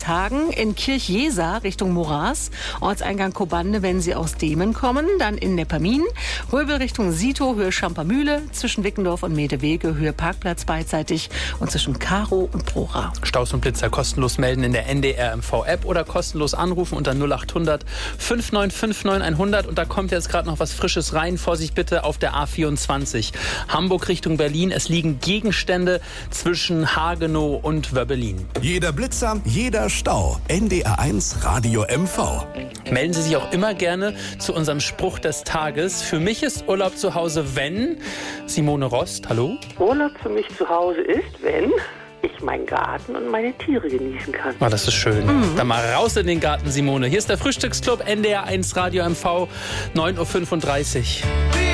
Hagen, in Kirchjesa Richtung Moraß, Ortseingang Kobande, wenn Sie aus Demen kommen, dann in Neppermin, Röbel Richtung Sito, Höhe Schampermühle, zwischen Wickendorf und Medewege, Höhe Parkplatz beidseitig und zwischen Karo und Prora. Staus und Blitzer kostenlos melden in der NDR MV-App oder kostenlos anrufen unter 0800 5959 100 und da kommt jetzt gerade noch was Frisches rein. Vorsicht bitte auf der A24. Hamburg Richtung Berlin. Es liegen Gegenstände zwischen Hagenow und Wöbbelin. Jeder Blitzer, jeder Stau. NDR1 Radio MV. Melden Sie sich auch immer gerne zu unserem Spruch des Tages. Für mich ist Urlaub zu Hause, wenn... Simone Rost, hallo? Urlaub für mich zu Hause ist, wenn ich meinen Garten und meine Tiere genießen kann. Oh, das ist schön. Dann mal raus in den Garten, Simone. Hier ist der Frühstücksclub NDR1 Radio MV, 9.35 Uhr.